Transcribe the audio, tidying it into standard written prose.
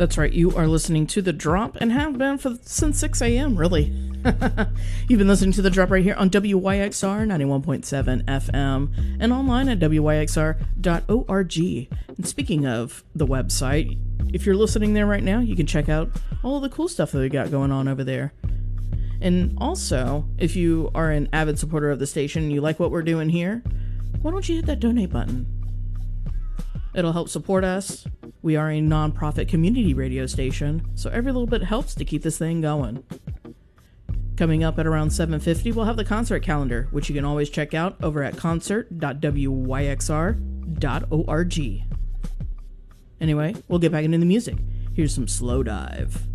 That's right, you are listening to The Drop and have been since 6 a.m., really. You've been listening to The Drop right here on WYXR 91.7 FM and online at wyxr.org. And speaking of the website, if you're listening there right now, you can check out all of the cool stuff that we got going on over there. And also, if you are an avid supporter of the station and you like what we're doing here, why don't you hit that donate button? It'll help support us. We are a non-profit community radio station, so every little bit helps to keep this thing going. Coming up at around 7:50, we'll have the concert calendar, which you can always check out over at concert.wyxr.org. Anyway, we'll get back into the music. Here's some Slow Dive.